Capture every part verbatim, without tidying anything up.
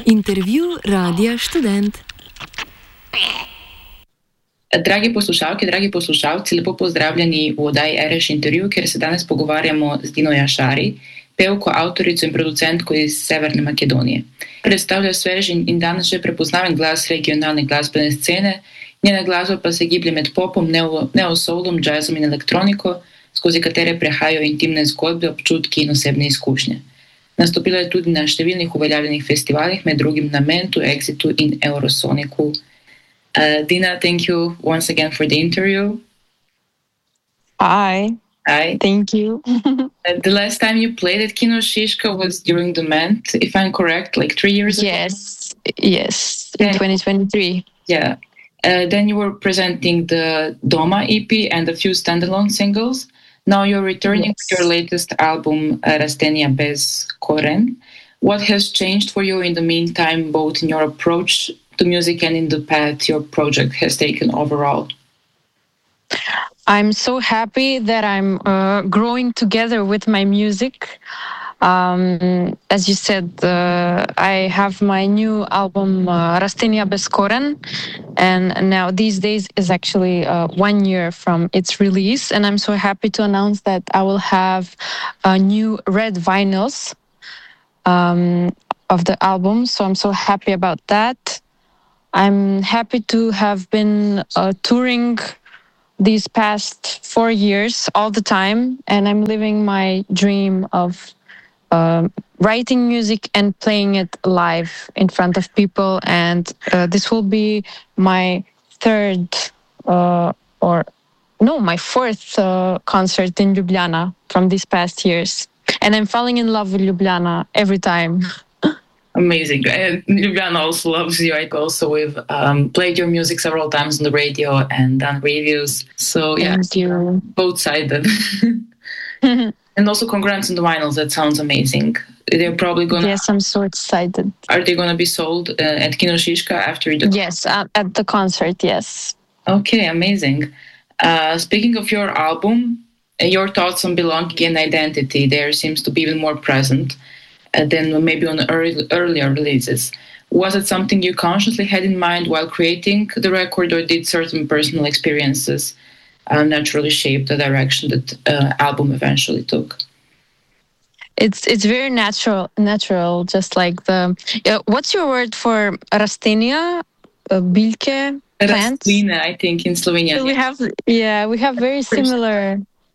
Intervju Radia Študent. Dragi poslušalke, dragi poslušalci, lepo pozdravljeni v oddaji er eš Intervju, kjer se danes pogovarjamo z Dino Jašari, pevko, avtorico in producentko iz Severne Makedonije. Predstavlja svež in danes že prepoznaven glas regionalne glasbene scene, njena glasba pa se giblje med popom, neo-soulom, jazzom in elektroniko, skozi katere prehajajo intimne zgodbe, občutki in osebne izkušnje. Nastopila je tudi na številnih uveljavljenih festivalih, med drugim na Mentu, Exitu in Eurosoniku. Uh, Dina, thank you once again for the interview. Hi. Hi. Thank you. uh, the last time you played at Kino Šiška was during the Ment, if I'm correct, like three years ago? Yes, yes, in twenty twenty-three. Yeah. Uh, then you were presenting the Doma E P and a few standalone singles. Now you're returning Yes. to your latest album, uh, Rastenia bez koren. What has changed for you in the meantime, both in your approach to music and in the path your project has taken overall? I'm so happy that I'm uh, growing together with my music. Um, as you said, uh, I have my new album, uh, Rastenia bez koren, and now these days is actually uh, one year from its release, and I'm so happy to announce that I will have uh, new red vinyls um, of the album, so I'm so happy about that. I'm happy to have been uh, touring these past four years all the time, and I'm living my dream of uh, writing music and playing it live in front of people. And uh, this will be my third uh, or no, my fourth uh, concert in Ljubljana from these past years. And I'm falling in love with Ljubljana every time. Amazing. And Ljubljana also loves you. I also have um, played your music several times on the radio and done reviews. So yeah, Thank you. both-sided. And also congrats on the vinyls. That sounds amazing. They're probably gonna. Yes, I'm so excited. Are they gonna be sold uh, at Kino Šiška after the? Yes, uh, at the concert, yes. Okay, amazing. Uh, speaking of your album, your thoughts on belonging and identity there seems to be even more present uh, than maybe on early, earlier releases. Was it something you consciously had in mind while creating the record, or did certain personal experiences uh, naturally shape the direction that the uh, album eventually took? It's it's very natural, natural. Just like the uh, what's your word for rastenia, uh, biljke, plants? Rastlina, I think in Slovenia. So we have yeah, we have very similar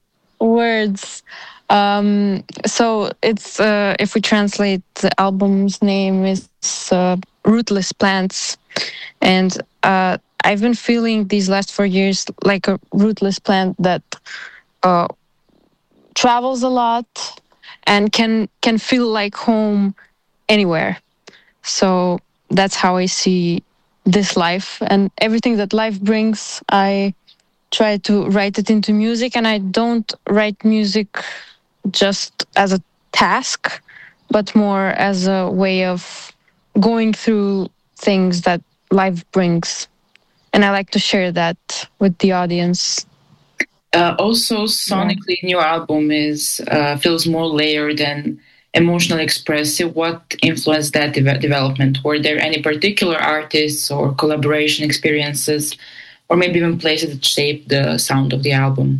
words. Um, so it's uh, if we translate the album's name is uh, Rootless Plants, and uh, I've been feeling these last four years like a rootless plant that uh, travels a lot and can can feel like home anywhere. So that's how I see this life, and everything that life brings, I try to write it into music. And I don't write music just as a task, but more as a way of going through things that life brings. And I like to share that with the audience. Uh, also, sonically, yeah. New album is uh, feels more layered and emotionally expressive. What influenced that de- development? Were there any particular artists or collaboration experiences, or maybe even places that shaped the sound of the album?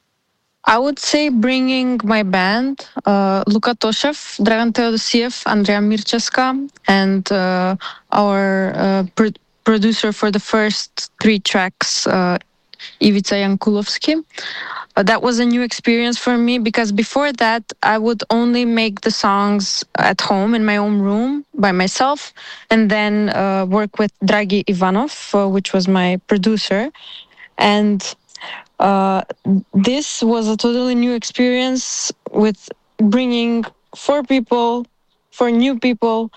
I would say bringing my band, uh, Luka Toshev, Dragan Teodosiev, Andrea Mirčeska, and uh, our uh, pr- producer for the first three tracks, uh, Ivica Jankulovski. Uh, that was a new experience for me, because before that I would only make the songs at home in my own room by myself, and then uh, work with Dragi Ivanov, uh, which was my producer. And uh, this was a totally new experience with bringing four people, four new people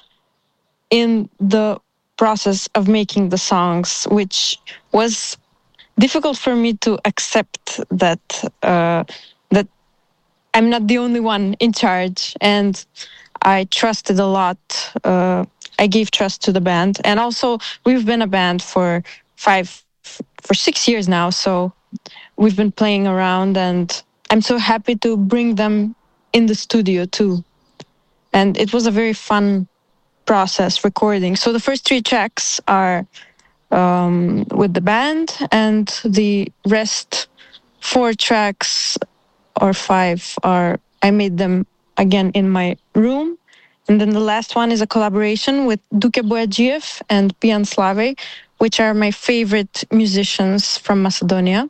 in the process of making the songs, which was difficult for me to accept that uh, that I'm not the only one in charge, and I trusted a lot. Uh, I gave trust to the band, and also we've been a band for five, for six years now. So we've been playing around, and I'm so happy to bring them in the studio too. And it was a very fun process recording. So the first three tracks are um, with the band, and the rest four tracks or five are I made them again in my room. And then the last one is a collaboration with Duke Boyadjiev and Pian Slave, which are my favorite musicians from Macedonia.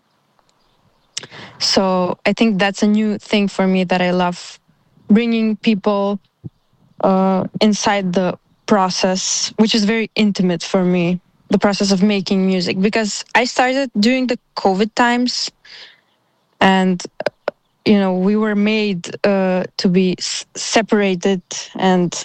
So I think that's a new thing for me that I love, bringing people uh, inside the process, which is very intimate for me, the process of making music, because I started during the COVID times, and you know we were made uh, to be s- separated and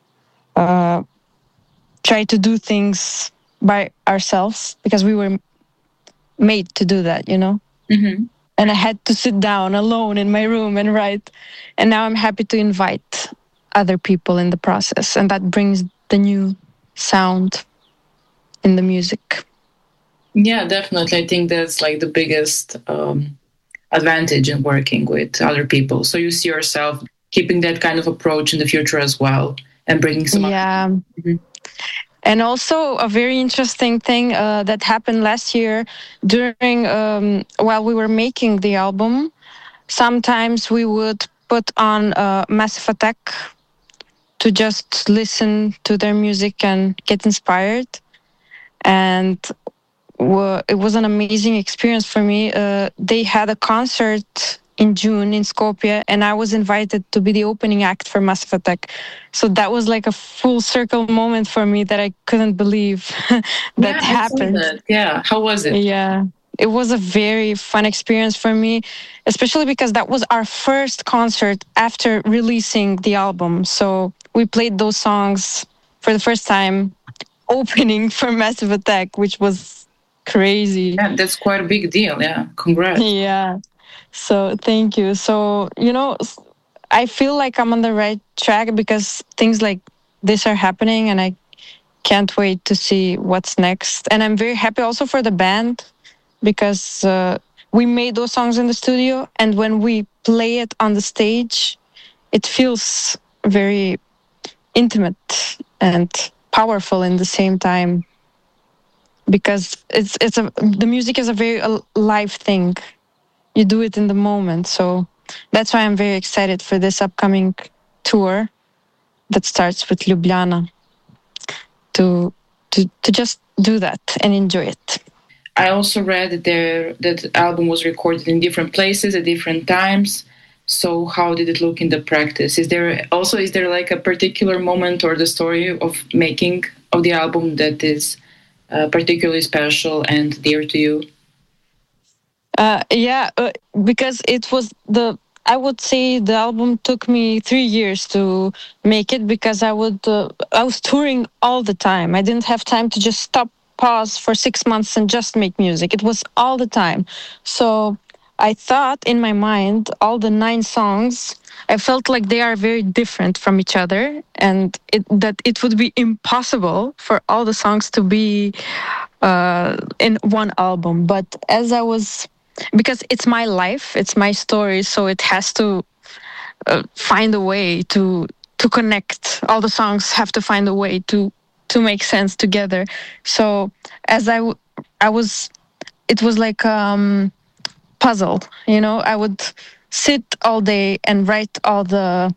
uh, try to do things by ourselves because we were made to do that, you know. Mm-hmm. And I had to sit down alone in my room and write. And now I'm happy to invite other people in the process, and that brings the new sound in the music. Yeah, definitely. I think that's like the biggest um, advantage in working with other people. So you see yourself keeping that kind of approach in the future as well and bringing some. Yeah. Mm-hmm. And also a very interesting thing uh, that happened last year during um, while we were making the album. Sometimes we would put on uh, Massive Attack to just listen to their music and get inspired. And w- it was an amazing experience for me. Uh, they had a concert in June in Skopje, and I was invited to be the opening act for Massive Attack. So that was like a full circle moment for me that I couldn't believe that yeah, happened. That. Yeah, how was it? Yeah, it was a very fun experience for me, especially because that was our first concert after releasing the album. So we played those songs for the first time, opening for Massive Attack, which was crazy. Yeah, that's quite a big deal. Yeah, congrats. Yeah. So thank you. So, you know, I feel like I'm on the right track because things like this are happening, and I can't wait to see what's next. And I'm very happy also for the band because uh, we made those songs in the studio, and when we play it on the stage, it feels very intimate and powerful in the same time, because it's it's a the music is a very live thing. You do it in the moment. So that's why I'm very excited for this upcoming tour that starts with Ljubljana, to to to just do that and enjoy it. I also read that there that the album was recorded in different places at different times. So how did it look in the practice? Is there also is there like a particular moment or the story of making of the album that is uh, particularly special and dear to you? Uh, yeah, uh, because it was the, I would say the album took me three years to make it because I would, uh, I was touring all the time. I didn't have time to just stop, pause for six months and just make music. It was all the time. So I thought in my mind, all the nine songs, I felt like they are very different from each other, and it, that it would be impossible for all the songs to be uh, in one album. But as I was, because it's my life, it's my story, so it has to uh, find a way to to connect. All the songs have to find a way to to make sense together. So as I w- I was, it was like um puzzle, you know. I would sit all day and write all the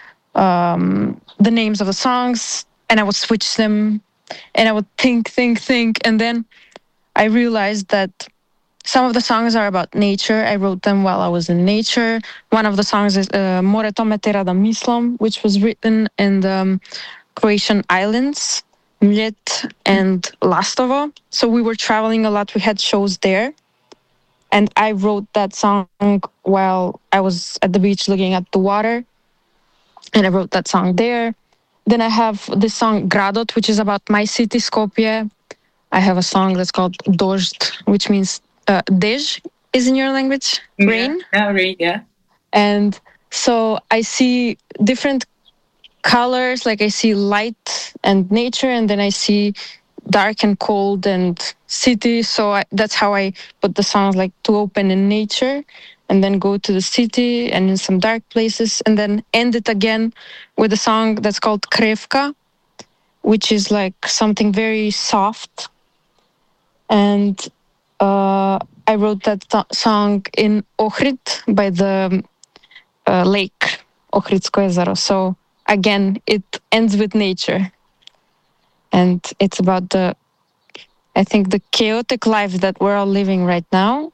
um the names of the songs, and I would switch them, and I would think think think and then I realized that some of the songs are about nature. I wrote them while I was in nature. One of the songs is uh, More tome tera da mislim, which was written in the um, Croatian islands, Mljet and Lastovo. So we were traveling a lot. We had shows there. And I wrote that song while I was at the beach looking at the water. And I wrote that song there. Then I have this song Gradot, which is about my city, Skopje. I have a song that's called Dozd, which means uh, Dej is in your language, rain. Yeah, yeah, rain, yeah. And so I see different colors, like I see light and nature, and then I see dark and cold and city. So I, that's how I put the songs, like to open in nature and then go to the city and in some dark places, and then end it again with a song that's called Krevka, which is like something very soft. And uh, I wrote that th- song in Ohrid by the uh, lake, Ohridsko jezero. So again, it ends with nature. And it's about the, I think, the chaotic life that we're all living right now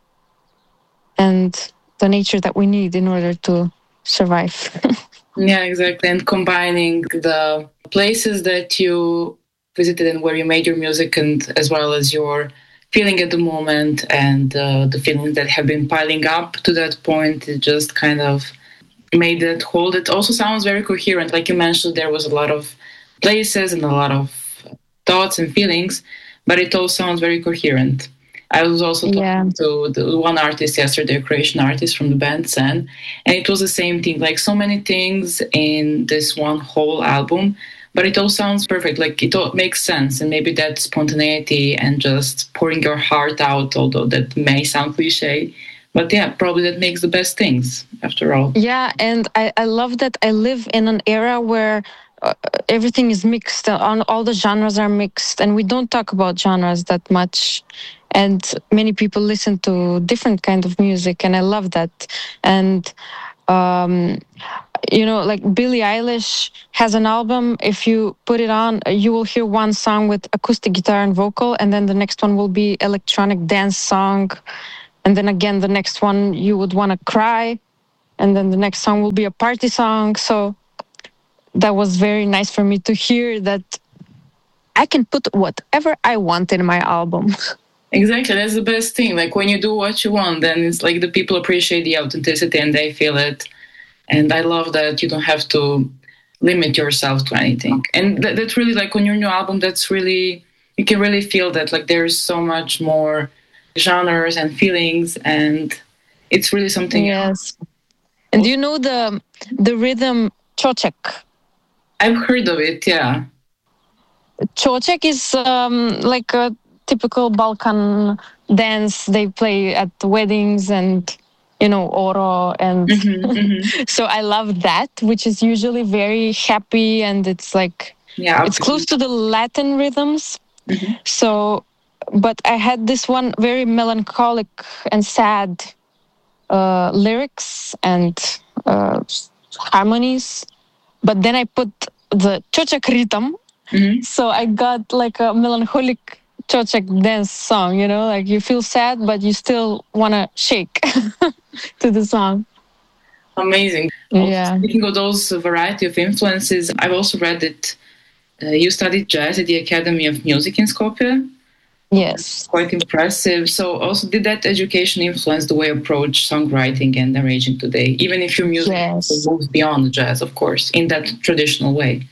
and the nature that we need in order to survive. Yeah, exactly. And combining the places that you visited and where you made your music, and as well as your feeling at the moment and uh, the feelings that have been piling up to that point, it just kind of made that whole. It also sounds very coherent. Like you mentioned, there was a lot of places and a lot of thoughts and feelings, but it all sounds very coherent. I was also talking Yeah. to the one artist yesterday, a Croatian artist from the band Sen, and it was the same thing. Like so many things in this one whole album, but it all sounds perfect. Like it all makes sense, and maybe that spontaneity and just pouring your heart out, although that may sound cliche, but yeah, probably that makes the best things after all. Yeah, and I, I love that I live in an era where uh, everything is mixed. On all the genres are mixed, and we don't talk about genres that much. And many people listen to different kind of music, and I love that. And um, you know, like Billie Eilish has an album. If you put it on, you will hear one song with acoustic guitar and vocal, and then the next one will be electronic dance song, and then again the next one you would want to cry, and then the next song will be a party song. So that was very nice for me to hear that I can put whatever I want in my album. Exactly, that's the best thing. Like when you do what you want, then it's like the people appreciate the authenticity and they feel it. And I love that you don't have to limit yourself to anything. And that, that's really like on your new album, that's really, you can really feel that like there's so much more genres and feelings, and it's really something. Yes. And do you know the the rhythm Čoček? I've heard of it, yeah. Čoček is um, like a typical Balkan dance they play at weddings and, you know, oro. And mm-hmm, mm-hmm. So I love that, which is usually very happy, and it's like, yeah, it's close to the Latin rhythms. Mm-hmm. So, but I had this one very melancholic and sad uh, lyrics and uh, harmonies. But then I put the Čoček rhythm. Mm-hmm. So I got like a melancholic Čoček dance song, you know, like you feel sad, but you still want to shake to the song. Amazing. Yeah. Also, speaking of those variety of influences, I've also read that uh, you studied jazz at the Academy of Music in Skopje. Yes. Quite impressive. So also did that education influence the way you approach songwriting and arranging today, even if your music yes. moves beyond jazz, of course, in that traditional way?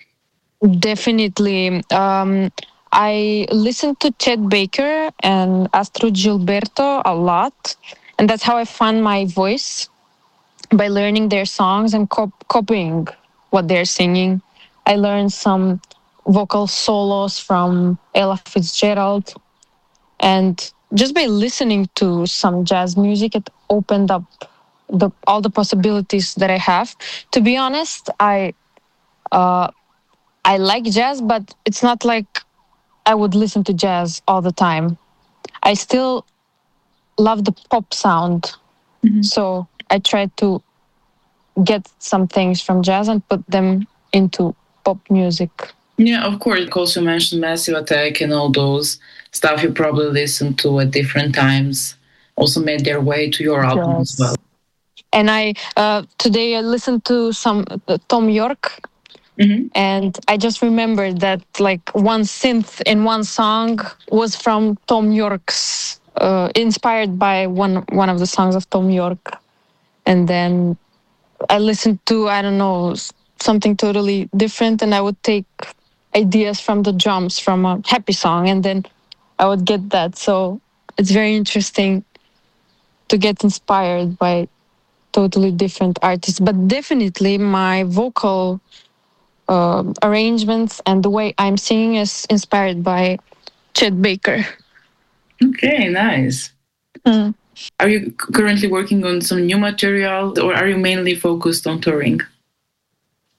Definitely. Um, I listened to Chet Baker and Astrud Gilberto a lot, and that's how I found my voice, by learning their songs and cop- copying what they're singing. I learned some vocal solos from Ella Fitzgerald, and just by listening to some jazz music, it opened up the, all the possibilities that I have. To be honest, I uh, I like jazz, but it's not like I would listen to jazz all the time. I still love the pop sound. Mm-hmm. So I try to get some things from jazz and put them into pop music. Yeah, of course. You also mentioned Massive Attack and all those stuff you probably listened to at different times also made their way to your album yes. as well. And I uh, today I listened to some uh, Thom Yorke. Mm-hmm. And I just remembered that like one synth in one song was from Thom Yorke's, uh, inspired by one one of the songs of Thom Yorke. And then I listened to, I don't know, something totally different, and I would take ideas from the drums from a happy song, and then I would get that. So it's very interesting to get inspired by totally different artists. But definitely my vocal Uh, arrangements and the way I'm singing is inspired by Chet Baker. Okay, nice. Mm. Are you currently working on some new material, or are you mainly focused on touring?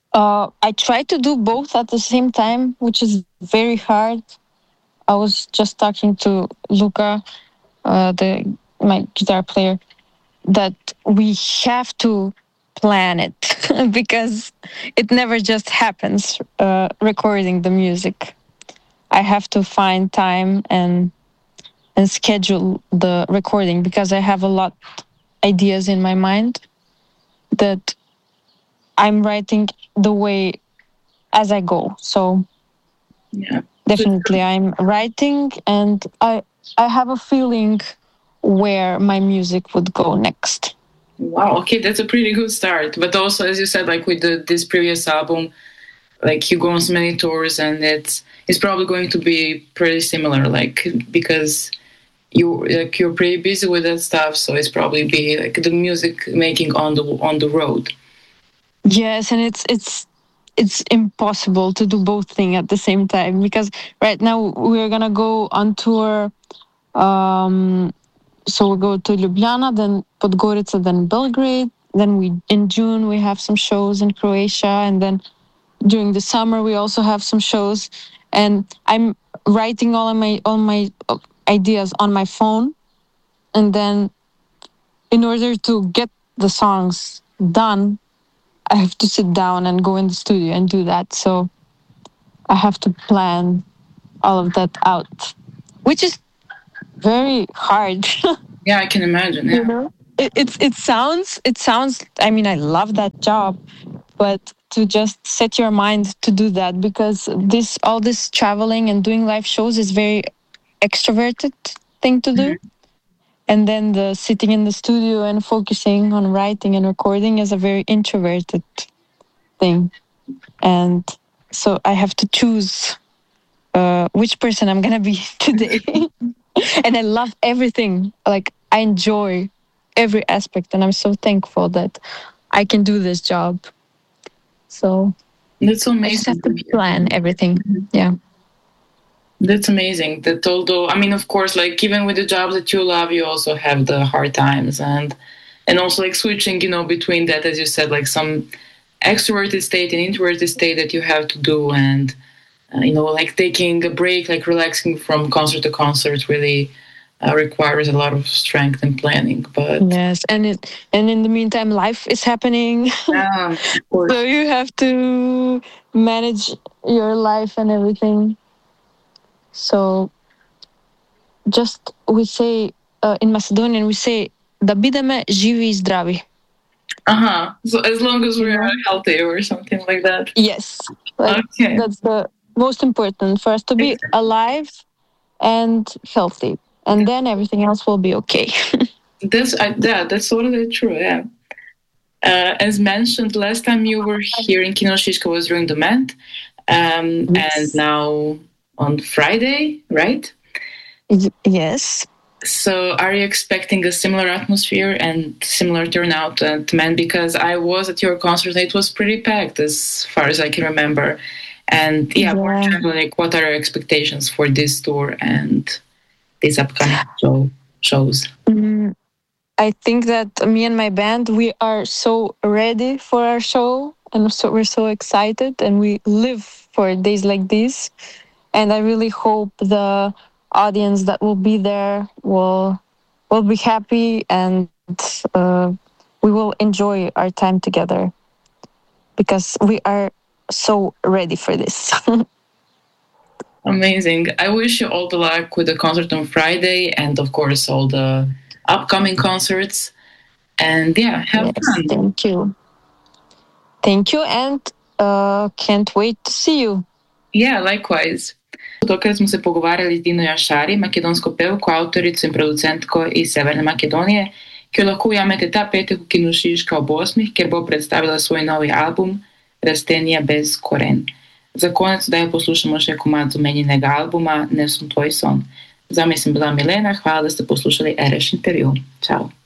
Uh, I try to do both at the same time, which is very hard. I was just talking to Luca, uh, the my guitar player, that we have to plan it because it never just happens. Uh, recording the music, I have to find time and and schedule the recording because I have a lot ideas in my mind that I'm writing the way as I go. So Yeah. definitely I'm writing and I I have a feeling where my music would go next. Wow, okay, that's a pretty good start. But also, as you said, like with the, this previous album, like you go on so many tours, and it's it's probably going to be pretty similar, like because you like you're pretty busy with that stuff, so it's probably be like the music making on the on the road. Yes, and it's it's it's impossible to do both things at the same time because right now we're gonna go on tour. Um, so we go to Ljubljana, then Podgorica, then Belgrade. Then we in June we have some shows in Croatia, and then during the summer we also have some shows. And I'm writing all of my all my ideas on my phone, and then in order to get the songs done, I have to sit down and go in the studio and do that. So I have to plan all of that out, which is very hard. Yeah, I can imagine. Yeah. You know, it, it's it sounds it sounds. I mean, I love that job, but to just set your mind to do that because this all this traveling and doing live shows is very extroverted thing to do. Mm-hmm. And then the sitting in the studio and focusing on writing and recording is a very introverted thing. And so I have to choose uh, which person I'm going to be today. And I love everything. Like, I enjoy every aspect. And I'm so thankful that I can do this job. So that's so amazing. I just have to plan everything. Yeah. That's amazing. That although, I mean, of course, like even with the jobs that you love, you also have the hard times and and also like switching, you know, between that, as you said, like some extroverted state and introverted state that you have to do, and uh, you know, like taking a break, like relaxing from concert to concert, really uh, requires a lot of strength and planning. But yes, and it and in the meantime, life is happening. Yeah, of course. So you have to manage your life and everything. So just we say uh, in Macedonian we say da bideme živi i zdravi. Uh-huh. So as long as we are healthy or something like that. Yes. Like, okay. That's the most important for us to be alive and healthy. And then everything else will be okay. that's I, yeah, that's totally true, yeah. Uh, as mentioned, last time you were here in Kino Šiška was during the Ment. Um, yes. And now on Friday, right? Yes. So are you expecting a similar atmosphere and similar turnout at Ment? Because I was at your concert, it was pretty packed as far as I can remember. And yeah, more generally, like, what are your expectations for this tour and these upcoming show, shows? Mm, I think that me and my band, we are so ready for our show, and so we're so excited, and we live for days like this. And I really hope the audience that will be there will will be happy, and uh, we will enjoy our time together because we are so ready for this. Amazing. I wish you all the luck with the concert on Friday and, of course, all the upcoming concerts. And yeah, have yes, fun. Thank you. Thank you, and uh, can't wait to see you. Yeah, likewise. Tokrat smo se pogovarjali z Dino Jašari, makedonsko pevko, avtorico in producentko iz Severne Makedonije, ki jo lahko ujamete ta petek v Kinu Šiška ob osmih, kjer bo predstavila svoj novi album Rastenija bez koren. Za konec zdaj poslušamo še komad z omenjenega albuma Ne som tvoj son. Zame sem bila Milena, hvala, da ste poslušali Ereš intervju. Čau.